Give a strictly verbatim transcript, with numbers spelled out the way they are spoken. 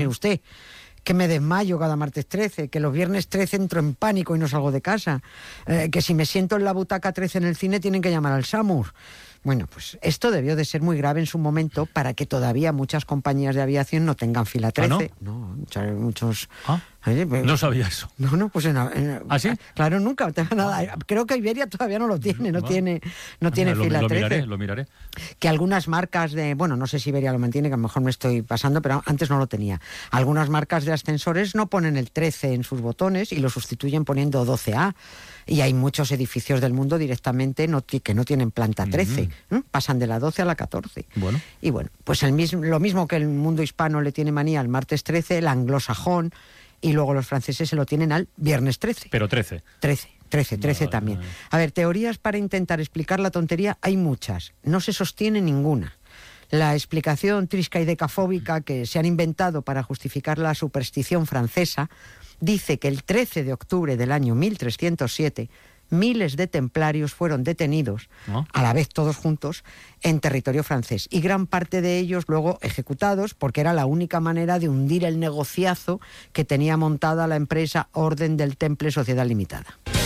Usted, que me desmayo cada martes trece, que los viernes trece entro en pánico y no salgo de casa, eh, que si me siento en la butaca trece en el cine tienen que llamar al SAMUR. Bueno, pues esto debió de ser muy grave en su momento para que todavía muchas compañías de aviación no tengan fila trece. ¿Ah, no? No, muchos... muchos ¿Ah? Oye, pues, no sabía eso. No, no, pues en, en, ¿Ah, sí? Claro, nunca. Nada. Creo que Iberia todavía no lo tiene, no, no. tiene, no tiene lo, fila lo trece. Miraré, lo miraré. Que algunas marcas de, bueno, no sé si Iberia lo mantiene, que a lo mejor me estoy pasando, pero antes no lo tenía. Algunas marcas de ascensores no ponen el trece en sus botones y lo sustituyen poniendo doce A. Y hay muchos edificios del mundo directamente no, que no tienen planta trece. Mm. ¿eh? Pasan de la doce a la catorce. Bueno. Y bueno, pues el mismo, lo mismo que el mundo hispano le tiene manía al martes trece, el anglosajón, y luego los franceses se lo tienen al viernes trece. Pero trece. trece, trece, trece Vale, también. vale. A ver, teorías para intentar explicar la tontería hay muchas. No se sostiene ninguna. La explicación trisca y decafóbica que se han inventado para justificar la superstición francesa dice que el trece de octubre del año mil trescientos siete miles de templarios fueron detenidos, ¿no? a la vez todos juntos, en territorio francés. Y gran parte de ellos luego ejecutados porque era la única manera de hundir el negociazo que tenía montada la empresa Orden del Temple Sociedad Limitada.